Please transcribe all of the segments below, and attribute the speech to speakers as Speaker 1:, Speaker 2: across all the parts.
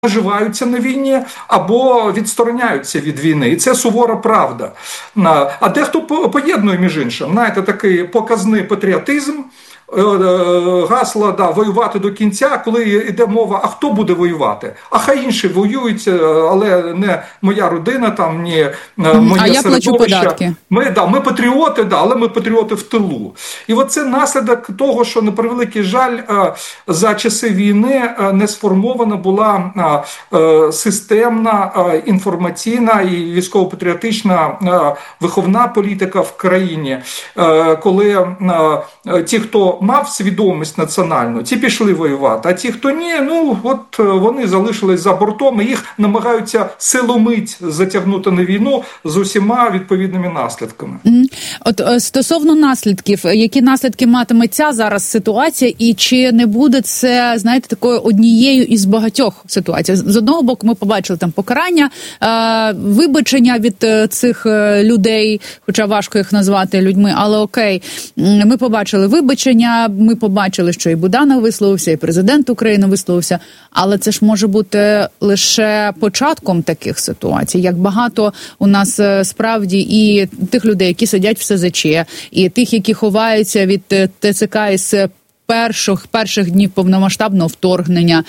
Speaker 1: наживаються на війні або відстороняються від війни. І це сувора правда. А дехто поєднує, між іншим, знаєте, такий показний патріотизм, гасло, воювати до кінця, коли йде мова, а хто буде воювати? А хай інші воюють, але не моя родина, там, ні моє
Speaker 2: а я плачу податки.
Speaker 1: Ми патріоти, але ми патріоти в тилу. І це наслідок того, що, на превеликий жаль, за часи війни не сформована була системна, інформаційна і військово-патріотична виховна політика в країні, коли ті, хто мав свідомість національну, ті пішли воювати, а ті, хто ні, вони залишились за бортом і їх намагаються силомиць затягнути на війну з усіма відповідними наслідками.
Speaker 2: Стосовно наслідків, які наслідки матиме ця зараз ситуація і чи не буде це, знаєте, такою однією із багатьох ситуацій? З одного боку ми побачили там покарання, вибачення від цих людей, хоча важко їх назвати людьми, але окей, ми побачили вибачення, ми побачили, що і Буданов висловився, і президент України висловився, але це ж може бути лише початком таких ситуацій. Як багато у нас справді і тих людей, які сидять в СЗЧ, і тих, які ховаються від ТЦК із перших днів повномасштабного вторгнення.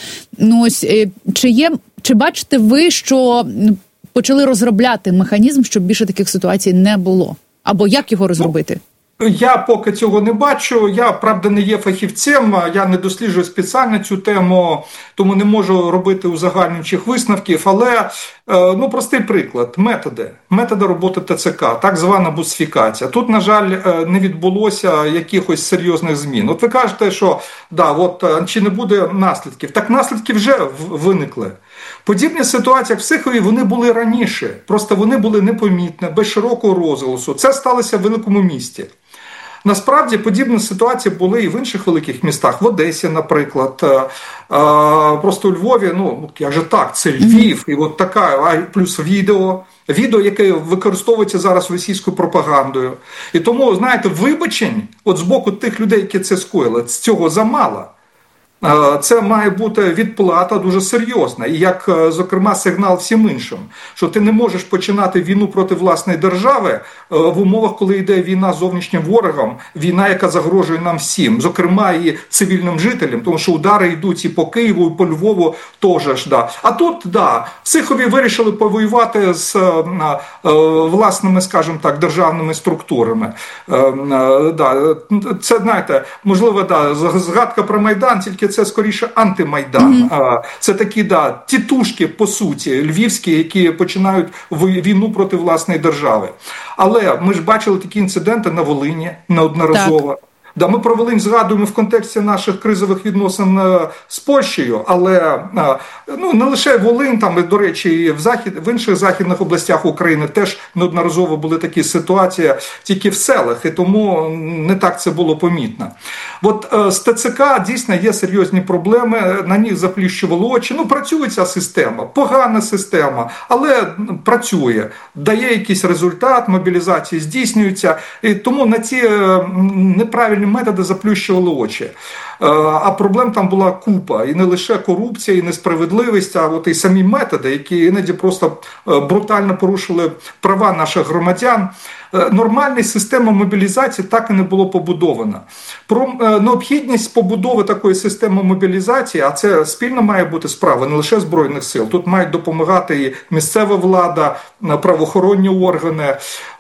Speaker 2: Чи бачите ви, що почали розробляти механізм, щоб більше таких ситуацій не було? Або як його розробити?
Speaker 1: Я поки цього не бачу, я, правда, не є фахівцем, я не досліджую спеціально цю тему, тому не можу робити узагальнюючих висновків, але, простий приклад, методи роботи ТЦК, так звана бусифікація. Тут, на жаль, не відбулося якихось серйозних змін. Ви кажете, що, чи не буде наслідків? Так наслідки вже виникли. Подібні ситуації, як в Сихові, вони були раніше, просто вони були непомітні, без широкого розголосу. Це сталося в великому місті. Насправді, подібні ситуації були і в інших великих містах, в Одесі, наприклад, просто у Львові, як же так, це Львів, і плюс відео, яке використовується зараз російською пропагандою. І тому, знаєте, вибачень з боку тих людей, які це скоїли, цього замало. Це має бути відплата дуже серйозна. І як, зокрема, сигнал всім іншим, що ти не можеш починати війну проти власної держави в умовах, коли йде війна з зовнішнім ворогом, війна, яка загрожує нам всім, зокрема і цивільним жителям, тому що удари йдуть і по Києву, і по Львову теж. А тут, в Сихові вирішили повоювати з власними, скажімо так, державними структурами. Це, знаєте, можливо, згадка про Майдан, тільки це скоріше антимайдан. Це такі, тітушки, по суті, львівські, які починають війну проти власної держави. Але ми ж бачили такі інциденти на Волині неодноразово. Так. Ми про Волинь згадуємо в контексті наших кризових відносин з Польщею, але не лише Волинь, там, до речі, і в інших західних областях України теж неодноразово були такі ситуації, тільки в селах, і тому не так це було помітно. З ТЦК дійсно є серйозні проблеми, на них заплющували очі. Працює ця система, погана система, але працює, дає якийсь результат, мобілізації здійснюється, і тому на ці неправильні методи заплющували очі. А проблем там була купа. І не лише корупція, і несправедливість, а і самі методи, які іноді просто брутально порушили права наших громадян. Нормальна система мобілізації так і не було побудована. Про необхідність побудови такої системи мобілізації, а це спільно має бути справа не лише Збройних сил, тут мають допомагати і місцева влада, правоохоронні органи.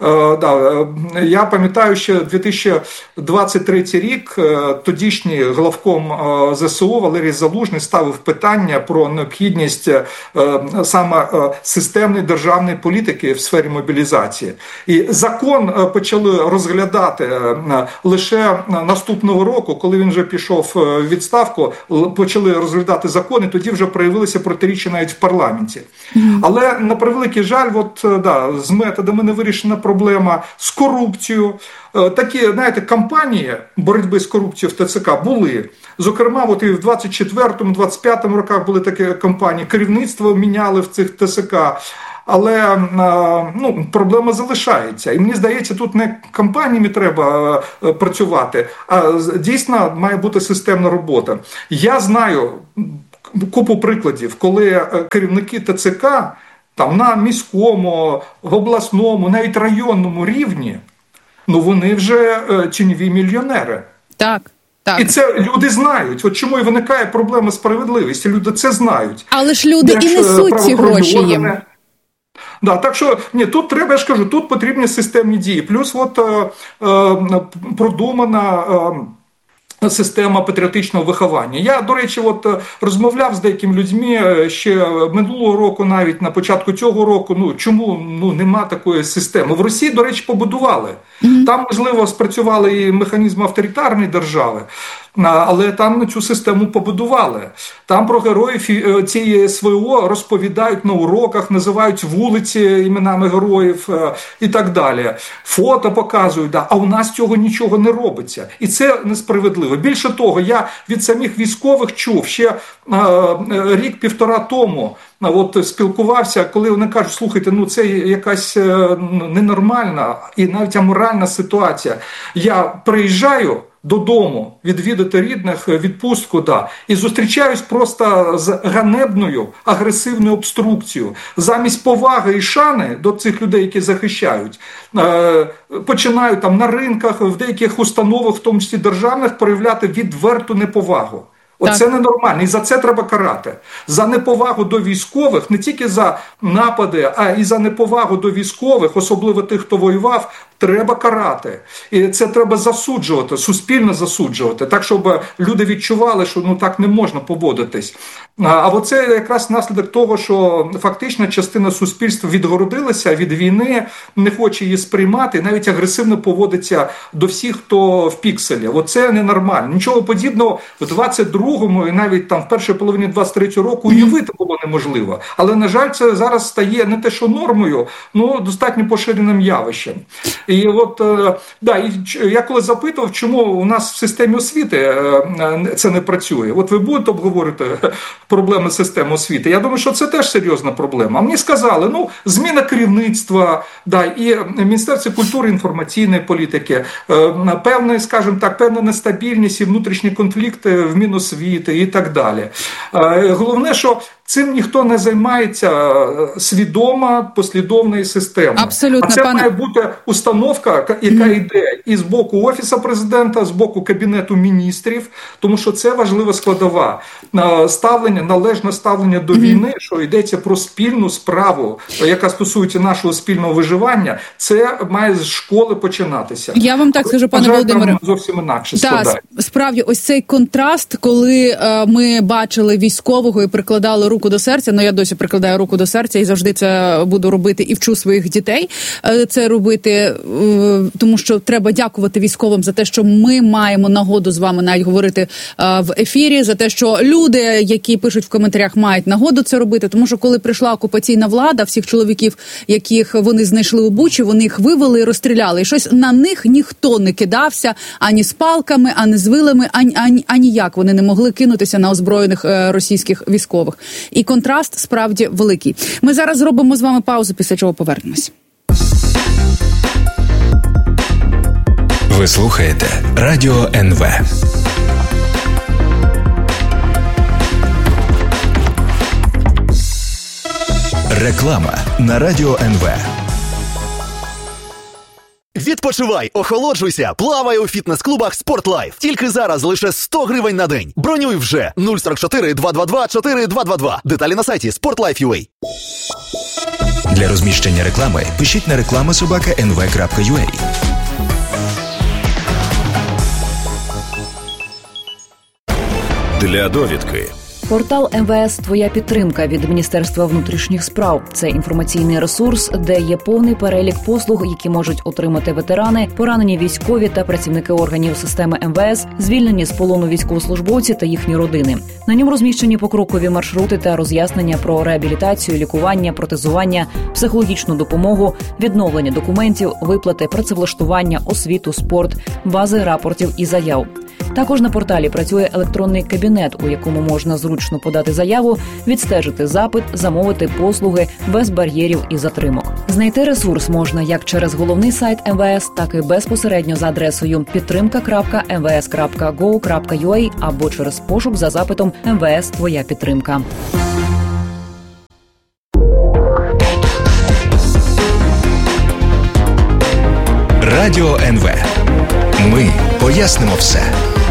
Speaker 1: Я пам'ятаю, що 2023 рік тодішній главком ЗСУ Валерій Залужний ставив питання про необхідність саме системної державної політики в сфері мобілізації. І закон почали розглядати лише наступного року, коли він вже пішов в відставку, почали розглядати закон, і тоді вже проявилися протиріччя навіть в парламенті. Але, на превеликий жаль, з методами не вирішена проблема, з корупцією. Такі, знаєте, кампанії боротьби з корупцією в ТЦК були. Зокрема, і в 24-25 роках були такі кампанії, керівництво міняли в цих ТЦК. Але проблема залишається. І мені здається, тут не кампаніями треба працювати, а дійсно має бути системна робота. Я знаю купу прикладів, коли керівники ТЦК там на міському, обласному, навіть районному рівні, вони вже тіньові мільйонери.
Speaker 2: Так. Так.
Speaker 1: І це люди знають. От чому і виникає проблема справедливості. Люди це знають.
Speaker 2: Але ж люди і несуть ці гроші їм.
Speaker 1: Да, так що, тут треба, я ж кажу, тут потрібні системні дії. Плюс продумана система патріотичного виховання. Я, до речі, розмовляв з деякими людьми ще минулого року, навіть на початку цього року, чому нема такої системи. В Росії, до речі, побудували. Там, можливо, спрацювали і механізми авторитарної держави, але там цю систему побудували. Там про героїв цієї СВО розповідають на уроках, називають вулиці іменами героїв і так далі. Фото показують, а у нас цього нічого не робиться. І це несправедливо. Більше того, я від самих військових чув ще рік-півтора тому, спілкувався, коли вони кажуть, слухайте, це якась ненормальна і навіть аморальна ситуація. Я приїжджаю додому відвідати рідних, відпустку, і зустрічаюсь просто з ганебною агресивною обструкцією. Замість поваги і шани до цих людей, які захищають, починають там на ринках, в деяких установах, в тому числі державних, проявляти відверту неповагу. Оце ненормально, і за це треба карати. За неповагу до військових, не тільки за напади, а і за неповагу до військових, особливо тих, хто воював, треба карати. І це треба засуджувати, суспільно засуджувати, так, щоб люди відчували, що так не можна поводитись. А оце якраз наслідок того, що фактично частина суспільства відгородилася від війни, не хоче її сприймати, і навіть агресивно поводиться до всіх, хто в пікселі. Оце ненормально. Нічого подібного в 22-му і навіть там в першій половині 23-го року уявити було неможливо. Але, на жаль, це зараз стає не те, що нормою, достатньо поширеним явищем. І я коли запитував, чому у нас в системі освіти це не працює. Ви будете обговорити проблеми системи освіти? Я думаю, що це теж серйозна проблема. А мені сказали, зміна керівництва, і Міністерство культури і інформаційної політики, певна нестабільність і внутрішні конфлікти в Міносвіти і так далі. Головне, що цим ніхто не займається свідомо, послідовно і системно.
Speaker 2: Абсолютно,
Speaker 1: а це має бути установка, яка йде і з боку Офісу Президента, з боку Кабінету міністрів, тому що це важлива складова. Належне ставлення до війни, що йдеться про спільну справу, яка стосується нашого спільного виживання, це має з школи починатися.
Speaker 2: Я вам так скажу, пане Володимире.
Speaker 1: Зовсім інакше складає.
Speaker 2: Справді, ось цей контраст, коли ми бачили військового і прикладали руку до серця, я досі прикладаю руку до серця і завжди це буду робити і вчу своїх дітей це робити, тому що треба дякувати військовим за те, що ми маємо нагоду з вами навіть говорити в ефірі, за те, що люди, які пишуть в коментарях, мають нагоду це робити, тому що коли прийшла окупаційна влада, всіх чоловіків, яких вони знайшли у Бучі, вони їх вивели і розстріляли. І щось на них ніхто не кидався ані з палками, ані з вилами, ані як. Вони не могли кинутися на озброєних російських військових. І контраст справді великий. Ми зараз зробимо з вами паузу, після чого повернемось.
Speaker 3: Ви слухаєте Радіо НВ. Реклама на Радіо НВ.
Speaker 4: Відпочивай, охолоджуйся, плавай у фітнес-клубах «Спортлайф». Тільки зараз лише 100 гривень на день. Бронюй вже 044 222 4222. Деталі на сайті sportlife.ua.
Speaker 3: Для розміщення реклами пишіть на reklama@nv.ua.
Speaker 5: Для довідки.
Speaker 6: Портал МВС «Твоя підтримка» від Міністерства внутрішніх справ. Це інформаційний ресурс, де є повний перелік послуг, які можуть отримати ветерани, поранені військові та працівники органів системи МВС, звільнені з полону військовослужбовці та їхні родини. На ньому розміщені покрокові маршрути та роз'яснення про реабілітацію, лікування, протезування, психологічну допомогу, відновлення документів, виплати, працевлаштування, освіту, спорт, бази рапортів і заяв. Також на порталі працює електронний кабінет, у якому можна зручно подати заяву, відстежити запит, замовити послуги без бар'єрів і затримок. Знайти ресурс можна як через головний сайт МВС, так і безпосередньо за адресою підтримка.mvs.go.ua або через пошук за запитом «МВС. Твоя підтримка».
Speaker 3: Радіо НВ. Ми пояснимо все.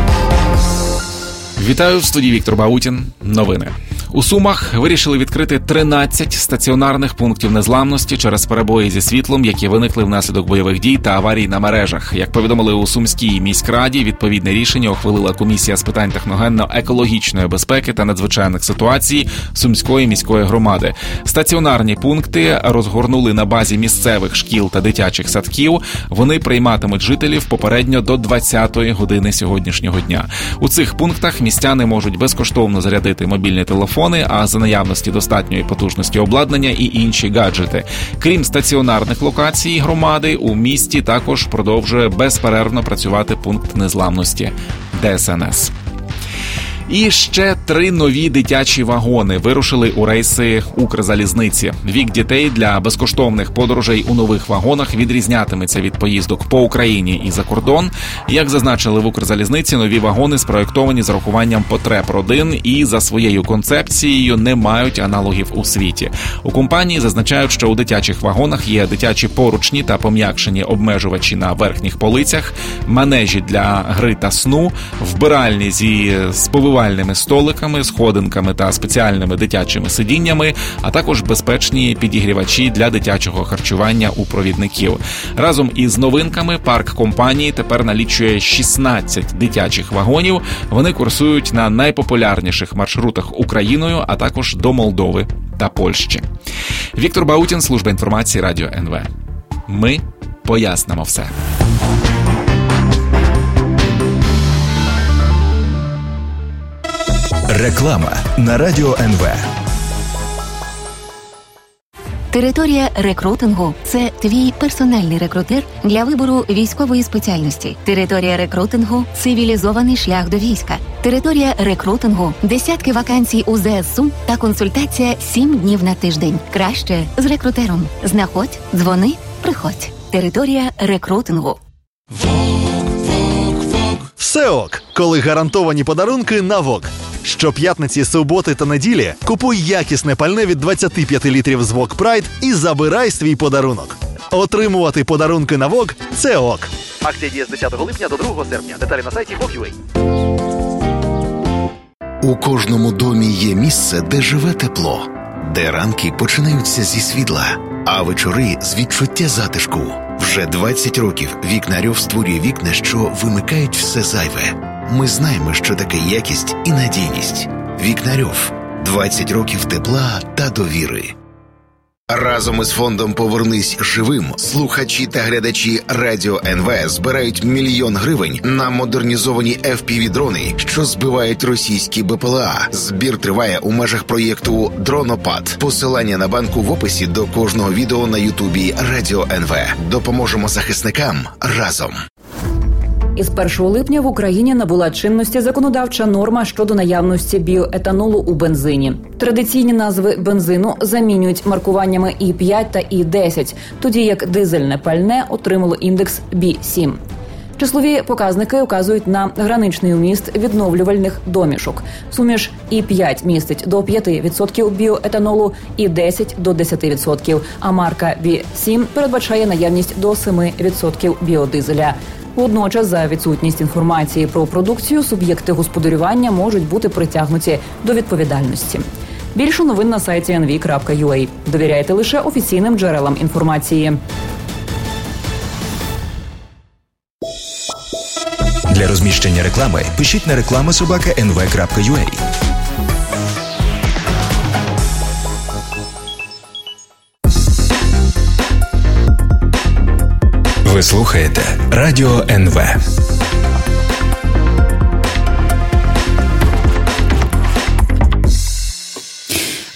Speaker 5: Вітаю, в студії Віктор Баутін. Новини. У Сумах вирішили відкрити 13 стаціонарних пунктів незламності через перебої зі світлом, які виникли внаслідок бойових дій та аварій на мережах. Як повідомили у Сумській міськраді, відповідне рішення ухвалила комісія з питань техногенно-екологічної безпеки та надзвичайних ситуацій Сумської міської громади. Стаціонарні пункти розгорнули на базі місцевих шкіл та дитячих садків. Вони прийматимуть жителів попередньо до 20-ї години сьогоднішнього дня. У цих пунктах містяни можуть безкоштовно зарядити мобільні телефони, а за наявності достатньої потужності обладнання і інші гаджети. Крім стаціонарних локацій громади, у місті також продовжує безперервно працювати пункт незламності ДСНС. І ще 3 нові дитячі вагони вирушили у рейси Укрзалізниці. Вік дітей для безкоштовних подорожей у нових вагонах відрізнятиметься від поїздок по Україні і за кордон. Як зазначили в Укрзалізниці, нові вагони спроєктовані з урахуванням потреб родин і за своєю концепцією не мають аналогів у світі. У компанії зазначають, що у дитячих вагонах є дитячі поручні та пом'якшені обмежувачі на верхніх полицях, манежі для гри та сну, вбиральні зі сповивальними столиками, сходинками та спеціальними дитячими сидіннями, а також безпечні підігрівачі для дитячого харчування у провідників. Разом із новинками парк компанії тепер налічує 16 дитячих вагонів. Вони курсують на найпопулярніших маршрутах Україною, а також до Молдови та Польщі. Віктор Баутін, служба інформації Радіо НВ. Ми пояснимо все.
Speaker 3: Реклама на Радіо НВ.
Speaker 7: Територія рекрутингу – це твій персональний рекрутер для вибору військової спеціальності. Територія рекрутингу – цивілізований шлях до війська. Територія рекрутингу – десятки вакансій у ЗСУ та консультація 7 днів на тиждень. Краще з рекрутером. Знаходь, дзвони, приходь. Територія рекрутингу.
Speaker 4: Все ок, коли гарантовані подарунки на ВОК. Щоп'ятниці, суботи та неділі купуй якісне пальне від 25 літрів з ВОК Прайд і забирай свій подарунок. Отримувати подарунки на ВОК – це ок. Акція діє з 10 липня до 2 серпня. Деталі на сайті VOK.UA.
Speaker 8: У кожному домі є місце, де живе тепло, де ранки починаються зі світла, а вечори з відчуття затишку. Вже 20 років Вікнарьов створює вікна, що вимикають все зайве. Ми знаємо, що таке якість і надійність. Вікнарьов. 20 років тепла та довіри. Разом із фондом «Повернись живим» слухачі та глядачі Радіо НВ збирають 1 мільйон гривень на модернізовані FPV-дрони, що збивають російські БПЛА. Збір триває у межах проєкту «Дронопад». Посилання на банку в описі до кожного відео на Ютубі Радіо НВ. Допоможемо захисникам разом.
Speaker 6: Із 1 липня в Україні набула чинності законодавча норма щодо наявності біоетанолу у бензині. Традиційні назви бензину замінюють маркуваннями І5 та І10, тоді як дизельне пальне отримало індекс B7. Числові показники указують на граничний вміст відновлювальних домішок. Суміш І5 містить до 5% біоетанолу, І10 до 10%, а марка B7 передбачає наявність до 7% біодизеля. Водночас, за відсутність інформації про продукцію, суб'єкти господарювання можуть бути притягнуті до відповідальності. Більше новин на сайті nv.ua. Довіряйте лише офіційним джерелам інформації.
Speaker 3: Для розміщення реклами пишіть на reklama@nv.ua. Ви слухаєте Радіо НВ.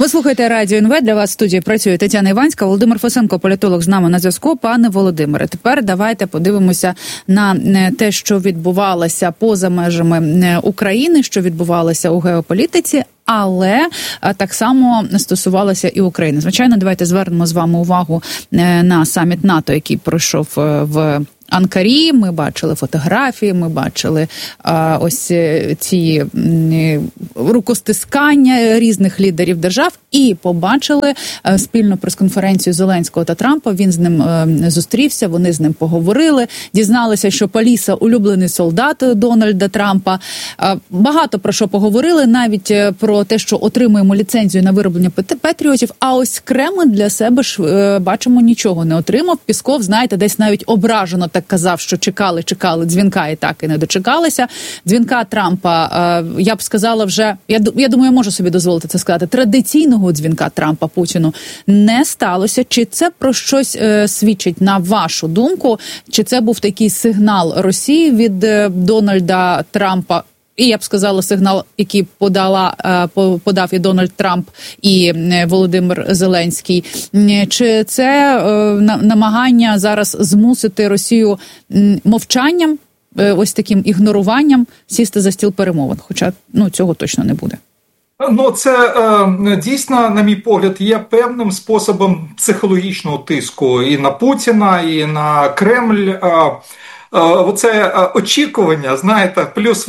Speaker 2: Ви слухаєте Радіо НВ. Для вас в студії працює Тетяна Іванська, Володимир Фосенко, політолог, з нами на зв'язку. Пане Володимире, тепер давайте подивимося на те, що відбувалося поза межами України, що відбувалося у геополітиці, але так само стосувалося і України. Звичайно, давайте звернемо з вами увагу на саміт НАТО, який пройшов в Анкарі. Ми бачили фотографії, ми бачили ось ці рукостискання різних лідерів держав і побачили спільну прес-конференцію Зеленського та Трампа. Він з ним зустрівся, вони з ним поговорили, дізналися, що Паліса – улюблений солдат Дональда Трампа. Багато про що поговорили, навіть про те, що отримуємо ліцензію на вироблення патріотів, а ось Кремль для себе ж, бачимо, нічого не отримав. Пісков, знаєте, десь навіть ображено так казав, що чекали дзвінка і так і не дочекалися. Дзвінка Трампа, я б сказала вже, я думаю, я можу собі дозволити це сказати, традиційного дзвінка Трампа Путіну не сталося. Чи це про щось свідчить, на вашу думку? Чи це був такий сигнал Росії від Дональда Трампа? І я б сказала, сигнал, який подав і Дональд Трамп, і Володимир Зеленський. Чи це намагання зараз змусити Росію мовчанням, ось таким ігноруванням, сісти за стіл перемовин? Хоча цього точно не буде.
Speaker 1: Це дійсно, на мій погляд, є певним способом психологічного тиску і на Путіна, і на Кремль. Оце очікування, знаєте, плюс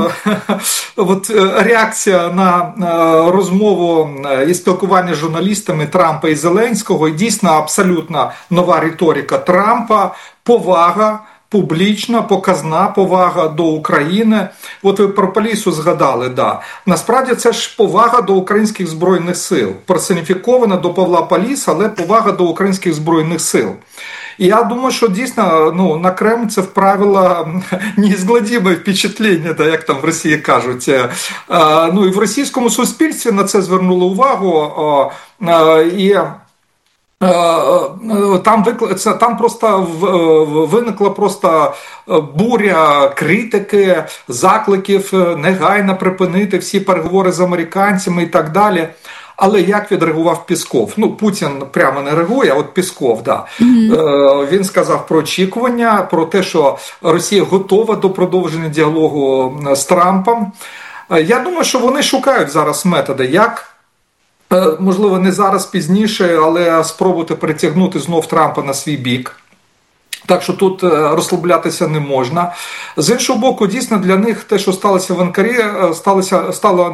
Speaker 1: реакція на розмову і спілкування з журналістами Трампа і Зеленського, і дійсно абсолютно нова риторика Трампа, повага, публічна, показна повага до України. От ви про Палісу згадали, да. Насправді це ж повага до українських Збройних сил. Персоніфікована до Павла Паліса, але повага до українських Збройних сил. І я думаю, що дійсно на Кремль це вправило неізгладіме впечатлення, як там в Росії кажуть. І в російському суспільстві на це звернули увагу. І там просто виникла буря критики, закликів негайно припинити всі переговори з американцями і так далі. Але як відреагував Пісков? Путін прямо не реагує, а от Пісков, да. Він сказав про очікування, про те, що Росія готова до продовження діалогу з Трампом. Я думаю, що вони шукають зараз методи, як, можливо, не зараз, пізніше, але спробувати перетягнути знов Трампа на свій бік. Так що тут розслаблятися не можна. З іншого боку, дійсно для них те, що сталося в Анкарі, стало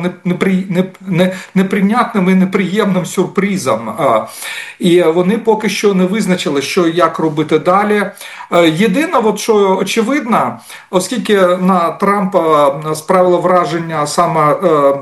Speaker 1: неприйнятним і неприємним сюрпризом. І вони поки що не визначили, що і як робити далі. Єдине, що очевидно, оскільки на Трампа справило враження саме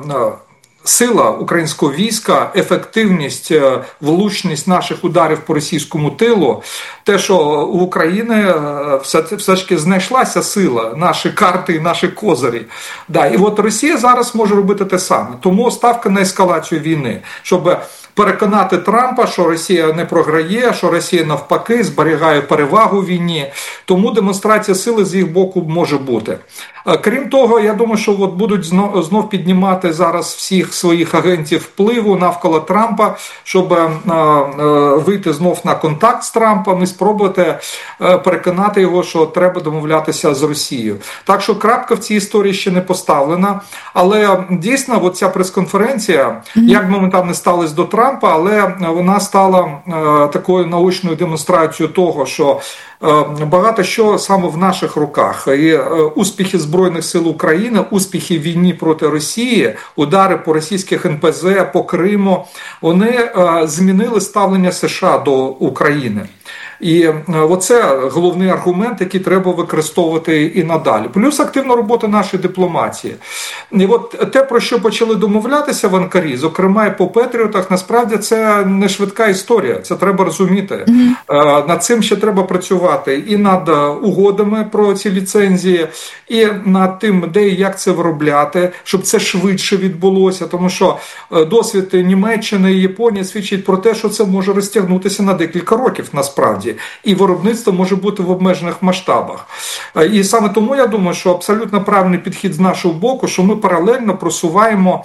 Speaker 1: сила українського війська, ефективність, влучність наших ударів по російському тилу, те, що у України все ж таки знайшлася сила, наші карти і наші козирі. Да, і от Росія зараз може робити те саме. Тому ставка на ескалацію війни, щоб переконати Трампа, що Росія не програє, що Росія навпаки зберігає перевагу в війні. Тому демонстрація сили з їх боку може бути. Крім того, я думаю, що будуть знов піднімати зараз всіх своїх агентів впливу навколо Трампа, щоб вийти знов на контакт з Трампом і спробувати переконати його, що треба домовлятися з Росією. Так що крапка в цій історії ще не поставлена. Але дійсно, ця прес-конференція, як би ми там не ставились до Трампа, але вона стала такою наочною демонстрацією того, що багато що саме в наших руках. І успіхи Збройних сил України, успіхи в війні проти Росії, удари по російських НПЗ, по Криму, вони змінили ставлення США до України. І оце головний аргумент, який треба використовувати і надалі. Плюс активна робота нашої дипломатії. І от те, про що почали домовлятися в Анкарі, зокрема і по Петріотах, насправді це не швидка історія, це треба розуміти. Над цим ще треба працювати і над угодами про ці ліцензії, і над тим, де і як це виробляти, щоб це швидше відбулося, тому що досвід Німеччини і Японії свідчить про те, що це може розтягнутися на декілька років насправді. І виробництво може бути в обмежених масштабах. І саме тому я думаю, що абсолютно правильний підхід з нашого боку, що ми паралельно просуваємо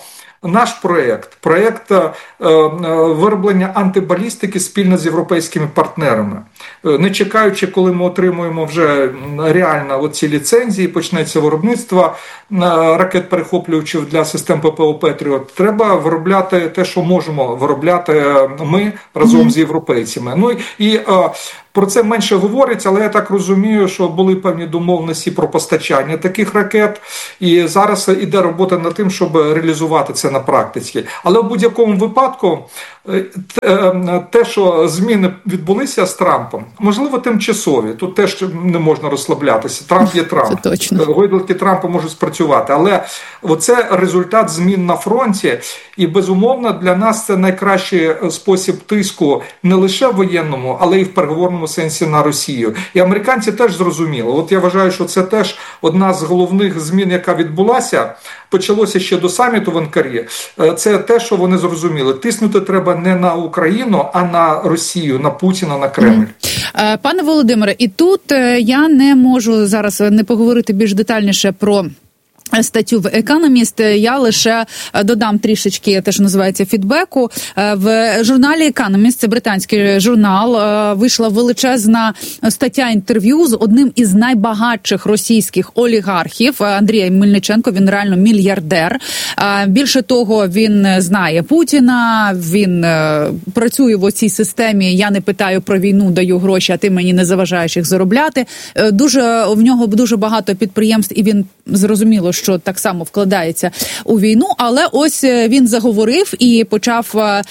Speaker 1: наш проєкт вироблення антибалістики спільно з європейськими партнерами. Не чекаючи, коли ми отримуємо вже реально ці ліцензії, почнеться виробництво ракет-перехоплювачів для систем ППО «Петріот», треба виробляти те, що можемо виробляти ми разом з європейцями. Ну і про це менше говориться, але я так розумію, що були певні домовленості про постачання таких ракет, і зараз іде робота над тим, щоб реалізувати це на практиці. Але в будь-якому випадку те, що зміни відбулися з Трампом, можливо, тимчасові. Тут теж не можна розслаблятися. Трамп є Трамп. Гойдалки Трампа можуть спрацювати. Але оце результат змін на фронті. І, безумовно, для нас це найкращий спосіб тиску не лише в воєнному, але й в переговорному сенсі на Росію. І американці теж зрозуміли. От я вважаю, що це теж одна з головних змін, яка відбулася, почалося ще до саміту в Анкарі. Це те, що вони зрозуміли. Тиснути треба не на Україну, а на Росію, на Путіна, на Кремль.
Speaker 2: Пане Володимире, і тут я не можу зараз не поговорити більш детальніше про статтю в Economist, я лише додам трішечки, те, що називається, фідбеку. В журналі Economist, це британський журнал, вийшла величезна стаття інтерв'ю з одним із найбагатших російських олігархів, Андрієм Мельниченко, він реально мільярдер. Більше того, він знає Путіна, він працює в оцій системі, я не питаю про війну, даю гроші, а ти мені не заважаєш їх заробляти. В нього дуже багато підприємств, і він, зрозуміло, що так само вкладається у війну, але ось він заговорив і почав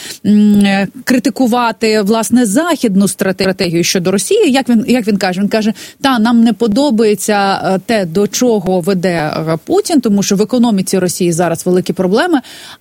Speaker 2: критикувати, власне, західну стратегію щодо Росії. Як він каже? Він каже, нам не подобається те, до чого веде Путін, тому що в економіці Росії зараз великі проблеми,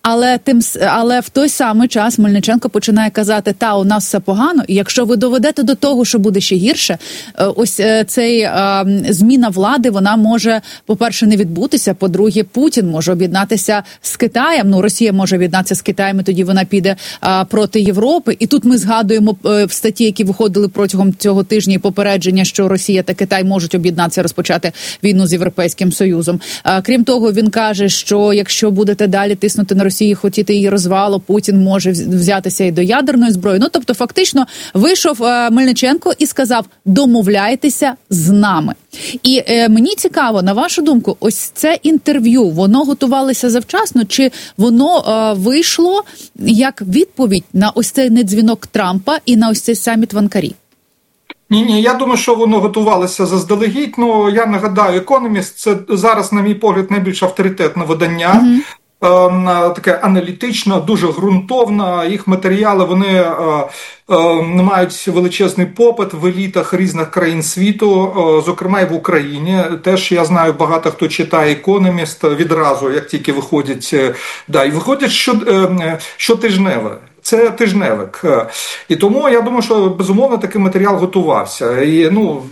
Speaker 2: але в той самий час Мельниченко починає казати, у нас все погано, і якщо ви доведете до того, що буде ще гірше, ось цей зміна влади, вона може, по-перше, не відбутися, по-друге, Путін може об'єднатися з Китаєм, Росія може об'єднатися з Китаєм, і тоді вона піде проти Європи. І тут ми згадуємо в статті, які виходили протягом цього тижня, попередження, що Росія та Китай можуть об'єднатися, розпочати війну з Європейським Союзом. Крім того, він каже, що якщо будете далі тиснути на Росію, хотіти її розвалу, Путін може взятися і до ядерної зброї. Тобто, фактично, вийшов Мельниченко і сказав, домовляйтеся з нами. І мені цікаво, на вашу думку, ось це інтерв'ю, воно готувалося завчасно, чи воно вийшло як відповідь на ось цей недзвінок Трампа і на ось цей саміт в Анкарі?
Speaker 1: Ні, я думаю, що воно готувалося заздалегідь. Я нагадаю, Economist – це зараз, на мій погляд, найбільш авторитетне видання. Таке аналітично, дуже ґрунтовно. Їх матеріали, вони мають величезний попит в елітах різних країн світу, зокрема і в Україні. Теж я знаю, багато хто читає «Економіст» відразу, як тільки виходять. І виходять щотижневе. Це тижневик. І тому я думаю, що, безумовно, такий матеріал готувався. І,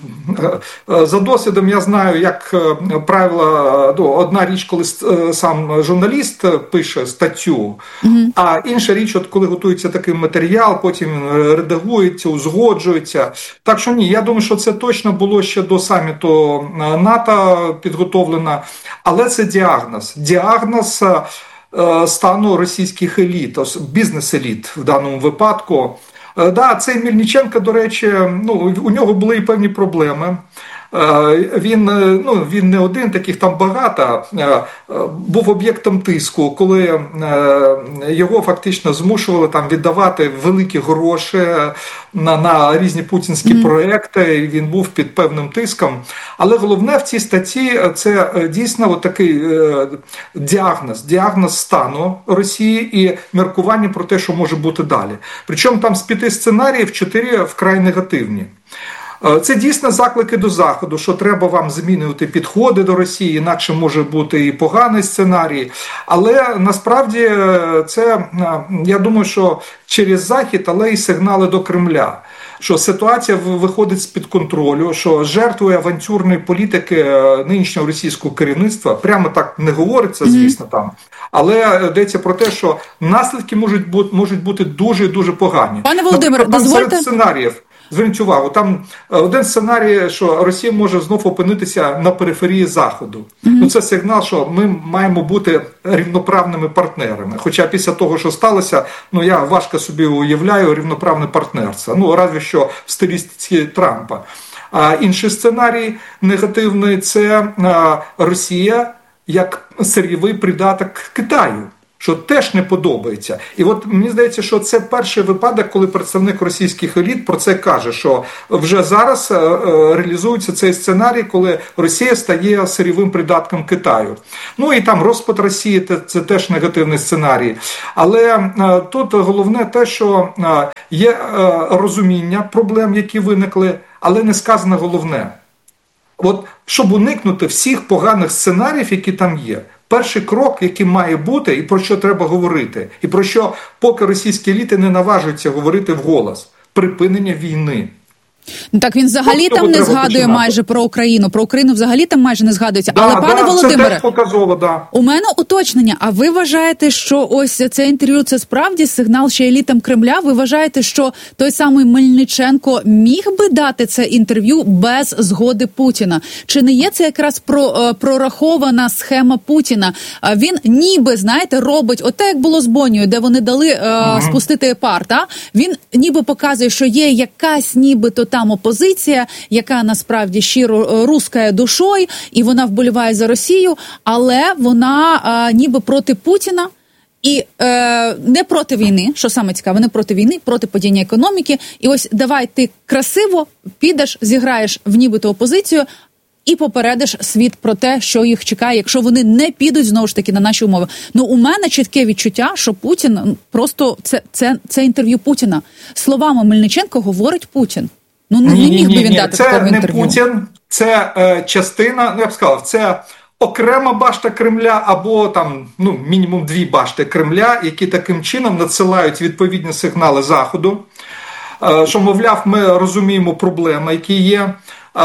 Speaker 1: за досвідом я знаю, як правило, одна річ, коли сам журналіст пише статтю, а інша річ, коли готується такий матеріал, потім редагується, узгоджується. Так що ні, я думаю, що це точно було ще до саміту НАТО підготовлено, але це діагноз. Діагноз стану російських еліт, бізнес-еліт в даному випадку. Цей Мельниченко, до речі, у нього були і певні проблеми. Він не один, таких там багато, був об'єктом тиску, коли його фактично змушували віддавати великі гроші на різні путінські проекти, він був під певним тиском. Але головне в цій статті – це дійсно такий діагноз стану Росії і міркування про те, що може бути далі. Причому там з 5 сценаріїв 4 вкрай негативні. Це дійсно заклики до Заходу, що треба вам змінювати підходи до Росії, інакше може бути і поганий сценарій. Але насправді це, я думаю, що через Захід, але і сигнали до Кремля. Що ситуація виходить з-під контролю, що жертвою авантюрної політики нинішнього російського керівництва, прямо так не говориться, звісно, там, але йдеться про те, що наслідки можуть бути дуже-дуже погані.
Speaker 2: Пане Володимире,
Speaker 1: дозвольте... Серед сценаріїв зверніть увагу, там один сценарій, що Росія може знов опинитися на периферії Заходу. Ну, це сигнал, що ми маємо бути рівноправними партнерами. Хоча після того, що сталося, ну, я важко собі уявляю рівноправне партнерство. Ну, разве що в стилістиці Трампа. А інший сценарій негативний – це Росія як сир'євий придаток Китаю, що теж не подобається. І от мені здається, що це перший випадок, коли представник російських еліт про це каже, що вже зараз реалізується цей сценарій, коли Росія стає сир'євим придатком Китаю. Ну і там розпад Росії – це теж негативний сценарій. Але тут головне те, що є розуміння проблем, які виникли, але не сказано головне. От, щоб уникнути всіх поганих сценаріїв, які там є, перший крок, який має бути, і про що треба говорити, і про що поки російські еліти не наважуються говорити вголос – припинення війни.
Speaker 2: Ну так він взагалі там не згадує майже про Україну. Про Україну взагалі там майже не згадується. Але, пане Володимире,
Speaker 1: це теж показово,
Speaker 2: у мене уточнення. А ви вважаєте, що ось це інтерв'ю – це справді сигнал ще елітам Кремля? Ви вважаєте, що той самий Мельниченко міг би дати це інтерв'ю без згоди Путіна? Чи не є це якраз прорахована схема Путіна? Він ніби, знаєте, робить оте, як було з Бонією, де вони дали спустити пар, та? Він ніби показує, що є якась нібито там опозиція, яка насправді щиро рускає душою, і вона вболіває за Росію, але вона ніби проти Путіна і не проти війни, що саме цікаве, не проти війни, проти падіння економіки. І ось давай ти красиво підеш, зіграєш в нібито опозицію і попередиш світ про те, що їх чекає, якщо вони не підуть, знову ж таки, на наші умови. Ну, у мене чітке відчуття, що Путін, просто це інтерв'ю Путіна. Словами Мельниченко говорить Путін. Ну, не міг би він дати такого інтерв'ю.
Speaker 1: Це не Путін, це частина, я б сказав, це окрема башта Кремля або там, ну, мінімум 2 башти Кремля, які таким чином надсилають відповідні сигнали Заходу, що, мовляв, ми розуміємо проблеми, які є.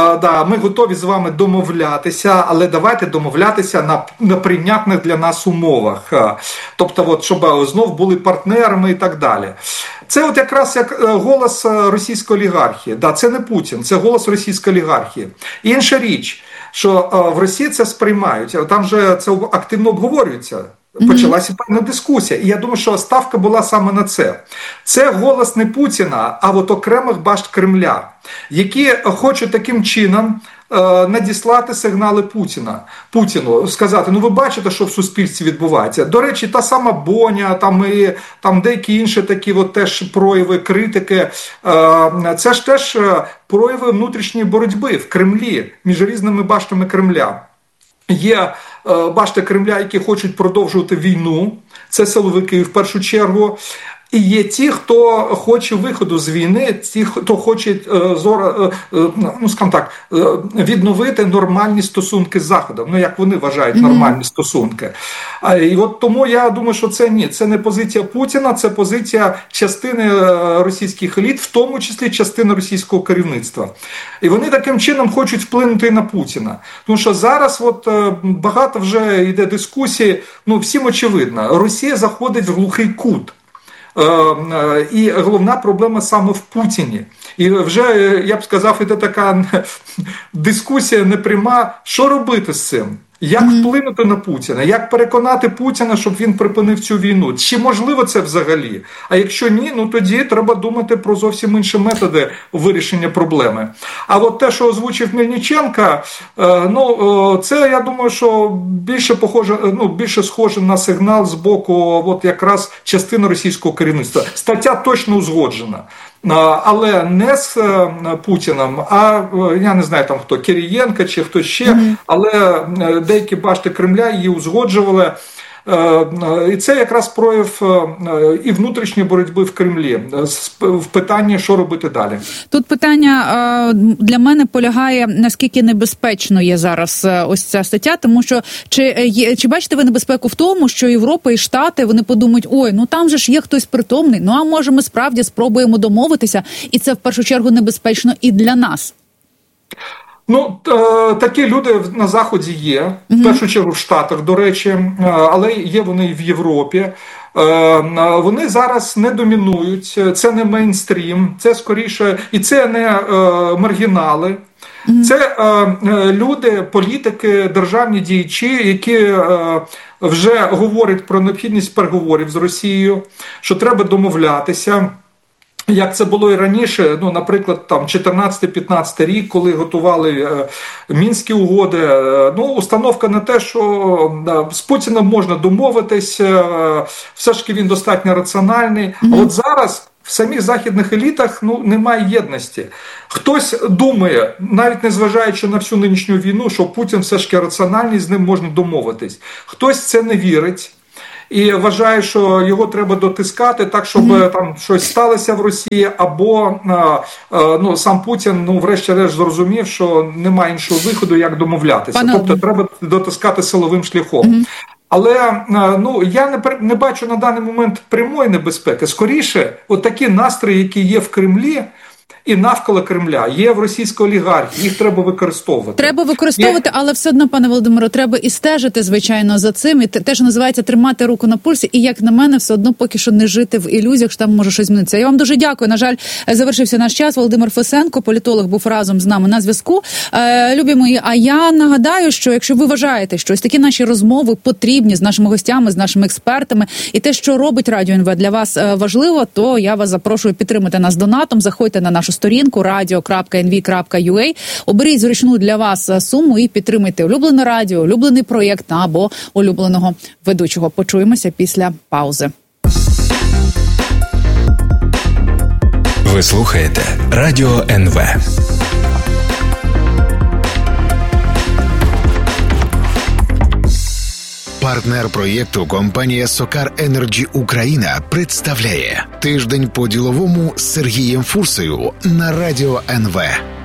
Speaker 1: Ми готові з вами домовлятися, але давайте домовлятися на прийнятних для нас умовах. Тобто, от, щоб знов були партнерами і так далі. Це от якраз як голос російської олігархії. Це не Путін, це голос російської олігархії. І інша річ, що в Росії це сприймають, там же це активно обговорюється. Почалася певна дискусія. І я думаю, що ставка була саме на це. Це голос не Путіна, а от окремих башт Кремля, які хочуть таким чином надіслати сигнали Путіну, сказати, ну ви бачите, що в суспільстві відбувається. До речі, та сама Боня, там деякі інші такі от теж прояви критики, це ж теж прояви внутрішньої боротьби в Кремлі, між різними баштами Кремля. Є башти Кремля, які хочуть продовжувати війну, це силовики в першу чергу. І є ті, хто хоче виходу з війни, ті, хто хоче, відновити нормальні стосунки з Заходом. Ну, як вони вважають, нормальні стосунки. І от тому я думаю, що це не позиція Путіна, це позиція частини російських еліт, в тому числі частини російського керівництва. І вони таким чином хочуть вплинути на Путіна. Тому що зараз багато вже йде дискусії, всім очевидно, Росія заходить в глухий кут. І головна проблема саме в Путіні. І вже, я б сказав, іде така дискусія непряма, що робити з цим? Як вплинути на Путіна? Як переконати Путіна, щоб він припинив цю війну? Чи можливо це взагалі? А якщо ні, тоді треба думати про зовсім інші методи вирішення проблеми. А от те, що озвучив Мельниченко, це, я думаю, що більше схоже на сигнал з боку якраз частини російського керівництва. Стаття точно узгоджена. Але не з Путіним, а я не знаю там хто, Кирієнко чи хто ще, але деякі башти Кремля її узгоджували. І це якраз прояв і внутрішньої боротьби в Кремлі в питанні, що робити далі.
Speaker 2: Тут питання для мене полягає, наскільки небезпечно є зараз ось ця стаття, тому що чи бачите ви небезпеку в тому, що Європа і Штати, вони подумають, там же ж є хтось притомний, а може ми справді спробуємо домовитися, і це в першу чергу небезпечно і для нас.
Speaker 1: Такі люди на Заході є, в першу чергу в Штатах, до речі, але є вони і в Європі. вони зараз не домінують, це не мейнстрім, це скоріше, і це не маргінали. Це люди, політики, державні діячі, які вже говорять про необхідність переговорів з Росією, що треба домовлятися. Як це було і раніше, наприклад, там 14-15 рік, коли готували Мінські угоди, установка на те, що з Путіним можна домовитись, все ж таки він достатньо раціональний. А от зараз в самих західних елітах немає єдності. Хтось думає, навіть незважаючи на всю нинішню війну, що Путін все ж таки раціональний, з ним можна домовитись. Хтось це не вірить. І вважає, що його треба дотискати так, щоб там щось сталося в Росії, або сам Путін, врешті-решт зрозумів, що немає іншого виходу, як домовлятися. Тобто треба дотискати силовим шляхом. Але я не бачу на даний момент прямої небезпеки. Скоріше, от такі настрої, які є в Кремлі, і навколо Кремля, є в російській олігархії, їх треба використовувати.
Speaker 2: Треба використовувати, але все одно, пане Володимире, треба і стежити, звичайно, за цим. І те, що називається тримати руку на пульсі, і, як на мене, все одно поки що не жити в ілюзіях, що там може щось змінитися. Я вам дуже дякую. На жаль, завершився наш час. Володимир Фесенко, політолог, був разом з нами на зв'язку. Любі мої, а я нагадаю, що якщо ви вважаєте, що ось такі наші розмови потрібні з нашими гостями, з нашими експертами, і те, що робить Радіо НВ для вас важливо, то я вас запрошую підтримати нас донатом. Заходьте на нашу сторінку radio.nv.ua, оберіть зручну для вас суму і підтримайте улюблене радіо, улюблений проєкт або улюбленого ведучого. Почуємося після паузи.
Speaker 3: Ви слухаєте Радіо НВ.
Speaker 8: Партнер проєкту компанія Сокар Енерджі Україна представляє «Тиждень по-діловому» з Сергієм Фурсою на Радіо НВ.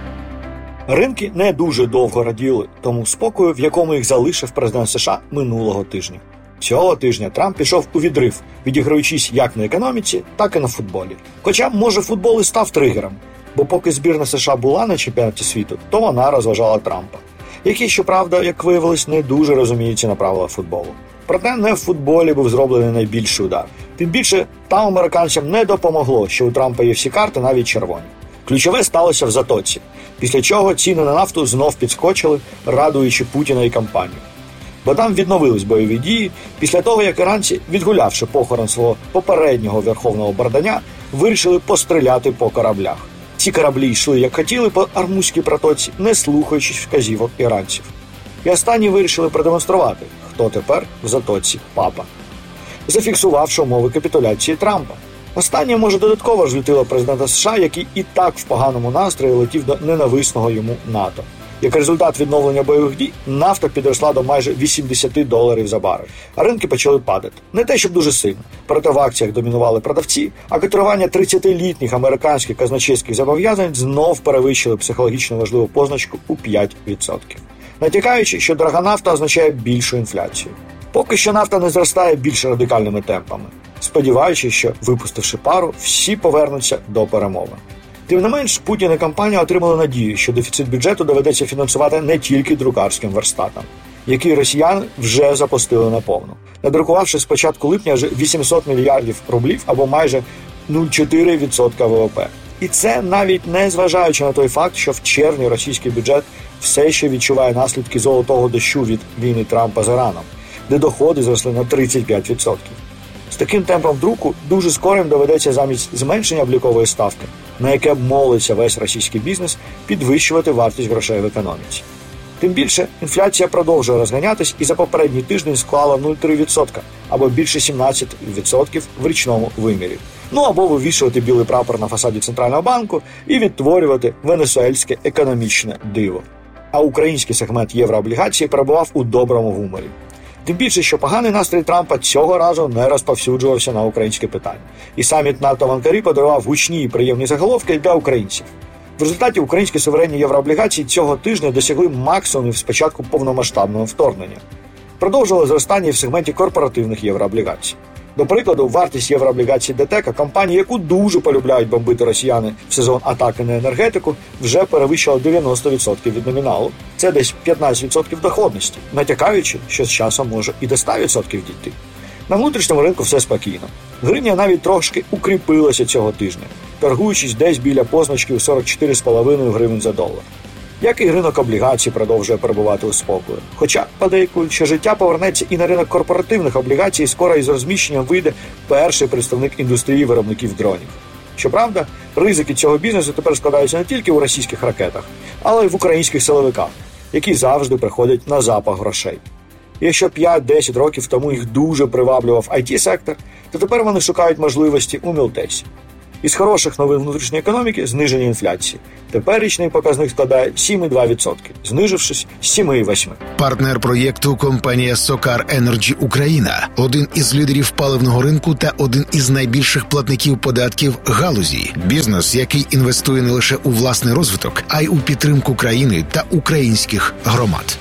Speaker 9: Ринки не дуже довго раділи тому спокою, в якому їх залишив президент США минулого тижня. Цього тижня Трамп пішов у відрив, відіграючись як на економіці, так і на футболі. Хоча, може, футбол і став тригером, бо поки збірна США була на чемпіонаті світу, то вона розважала Трампа, який, щоправда, як виявилось, не дуже розуміється на правилах футболу. Проте не в футболі був зроблений найбільший удар. Тим більше, там американцям не допомогло, що у Трампа є всі карти, навіть червоні. Ключове сталося в Затоці, після чого ціни на нафту знов підскочили, радуючи Путіна і кампанію. Бо там відновились бойові дії після того, як іранці, відгулявши похорон свого попереднього верховного бардання, вирішили постріляти по кораблях. Ці кораблі йшли, як хотіли, по Ормузькій протоці, не слухаючись вказівок іранців. І останні вирішили продемонструвати, хто тепер в Затоці папа, зафіксувавши умови капітуляції Трампа. Останнє, може, додатково розлютило президента США, який і так в поганому настрої летів до ненависного йому НАТО. Як результат відновлення бойових дій, нафта підросла до майже $80 за барель, а ринки почали падати. Не те, щоб дуже сильно. Проте в акціях домінували продавці, а котирування 30-літніх американських казначейських зобов'язань знов перевищили психологічно важливу позначку у 5%. Натякаючи, що дорога нафта означає більшу інфляцію. Поки що нафта не зростає більш радикальними темпами, сподіваючись, що, випустивши пару, всі повернуться до перемовин. Тим не менш, Путін і компанія отримали надію, що дефіцит бюджету доведеться фінансувати не тільки друкарським верстатам, які росіяни вже запустили наповну, надрукувавши з початку липня вже 800 мільярдів рублів або майже 0,4% ВВП. І це навіть не зважаючи на той факт, що в червні російський бюджет все ще відчуває наслідки золотого дощу від війни Трампа з Іраном, де доходи зросли на 35%. З таким темпом друку дуже скоро їм доведеться замість зменшення облікової ставки, на яке молиться весь російський бізнес, підвищувати вартість грошей в економіці. Тим більше, інфляція продовжує розганятись і за попередній тиждень склала 0,3%, або більше 17% в річному вимірі. Або вивішувати білий прапор на фасаді Центрального банку і відтворювати венесуельське економічне диво. А український сегмент єврооблігацій перебував у доброму гуморі. Тим більше, що поганий настрій Трампа цього разу не розповсюджувався на українське питання. І саміт НАТО в Анкарі подарував гучні і приємні заголовки для українців. В результаті українські суверенні єврооблігації цього тижня досягли максимумів з початку повномасштабного вторгнення. Продовжували зростання в сегменті корпоративних єврооблігацій. До прикладу, вартість єврооблігацій ДТЕКа, компанії, яку дуже полюбляють бомбити росіяни в сезон атаки на енергетику, вже перевищила 90% від номіналу. Це десь 15% доходності, натякаючи, що з часом може і до 100% дійти. На внутрішньому ринку все спокійно. Гривня навіть трошки укріпилася цього тижня, торгуючись десь біля позначки у 44,5 гривень за долар. Як і ринок облігацій продовжує перебувати у спокою. Хоча подейкують, що життя повернеться і на ринок корпоративних облігацій, скоро із розміщенням вийде перший представник індустрії виробників дронів. Щоправда, ризики цього бізнесу тепер складаються не тільки у російських ракетах, але й в українських силовиках, які завжди приходять на запах грошей. І якщо 5-10 років тому їх дуже приваблював IT-сектор, то тепер вони шукають можливості у Мілтесі. Із хороших новин внутрішньої економіки – зниження інфляції. Тепер річний показник складає 7,2%, знижившись з 7,8%.
Speaker 8: Партнер проєкту – компанія SOCAR Energy Україна, один із лідерів паливного ринку та один із найбільших платників податків галузі. Бізнес, який інвестує не лише у власний розвиток, а й у підтримку країни та українських громад.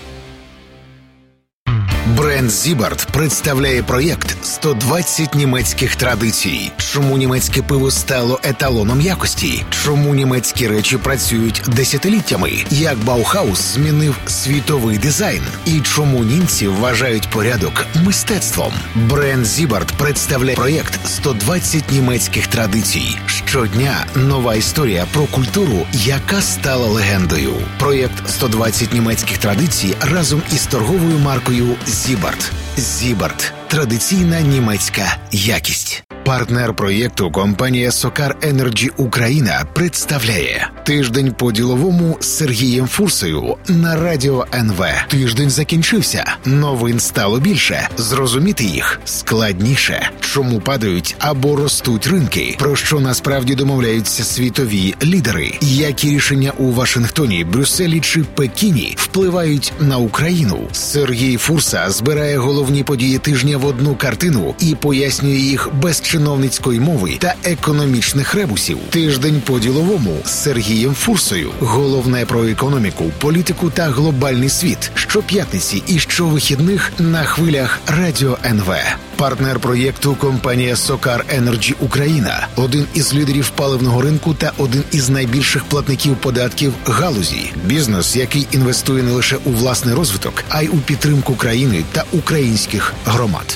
Speaker 8: Бренд Зібарт представляє проєкт «120 німецьких традицій». Чому німецьке пиво стало еталоном якості? Чому німецькі речі працюють десятиліттями? Як Баухаус змінив світовий дизайн? І чому німці вважають порядок мистецтвом? Бренд Зібарт представляє проєкт «120 німецьких традицій». Щодня нова історія про культуру, яка стала легендою. Проєкт «120 німецьких традицій» разом із торговою маркою Зібарт. Зібарт – традиційна німецька якість. Партнер проєкту компанія SOCAR Energy Україна представляє «Тиждень по-діловому» з Сергієм Фурсою на Радіо НВ. Тиждень закінчився. Новин стало більше. Зрозуміти їх складніше. Чому падають або ростуть ринки? Про що насправді домовляються світові лідери? Які рішення у Вашингтоні, Брюсселі чи Пекіні впливають на Україну? Сергій Фурса збирає головні події тижня в одну картину і пояснює їх без чиновницької мови та економічних ребусів. Тиждень по-діловому з Сергієм Фурсою. Головне про економіку, політику та глобальний світ. Щоп'ятниці і щовихідних на хвилях Радіо НВ. Партнер проєкту компанія SOCAR Energy Україна. Один із лідерів паливного ринку та один із найбільших платників податків галузі. Бізнес, який інвестує не лише у власний розвиток, а й у підтримку країни та українських громад.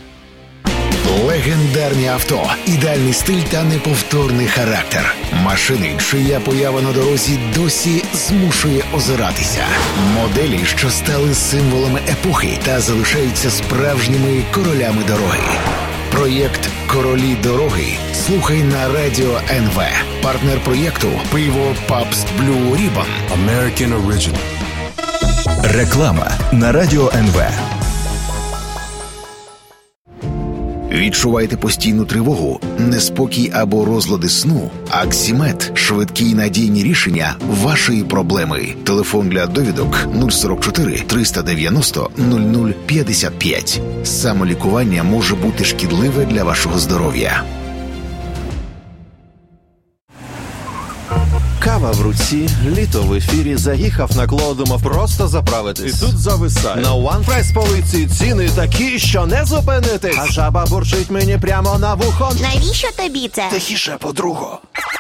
Speaker 8: Легендарні авто, ідеальний стиль та неповторний характер. Машини, чия поява на дорозі досі змушує озиратися. Моделі, що стали символами епохи та залишаються справжніми королями дороги. Проєкт «Королі дороги» слухай на Радіо НВ. Партнер проєкту – пиво Pabst Blue Ribbon.
Speaker 3: American Original. Реклама на Радіо НВ.
Speaker 8: Відчуваєте постійну тривогу, неспокій або розлади сну? Аксімед – швидкі й надійні рішення вашої проблеми. Телефон для довідок 044 390 0055. Самолікування може бути шкідливе для вашого здоров'я.
Speaker 10: Кава в руці, літо в ефірі, заїхав на клоу, думав просто заправитись.
Speaker 11: І тут зависає.
Speaker 10: На One Price полиці ціни такі, що не зупинитись. А жаба бурчить мені прямо на вухо.
Speaker 12: Навіщо тобі це?
Speaker 10: Тихіше, подруго.